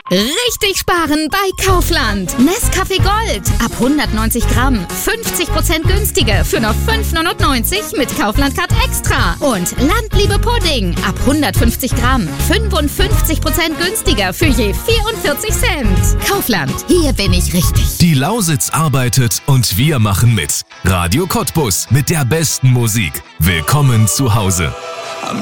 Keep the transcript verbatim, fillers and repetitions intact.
Richtig sparen bei Kaufland. Nescafé Gold ab hundertneunzig Gramm. fünfzig Prozent günstiger für nur fünf neunundneunzig mit Kaufland Card Extra. Und Landliebe Pudding ab hundertfünfzig Gramm. fünfundfünfzig Prozent günstiger für je vierundvierzig Cent. Kaufland, hier bin ich richtig. Die Lausitz arbeitet und wir machen mit. Radio Cottbus mit der besten Musik. Willkommen zu Hause.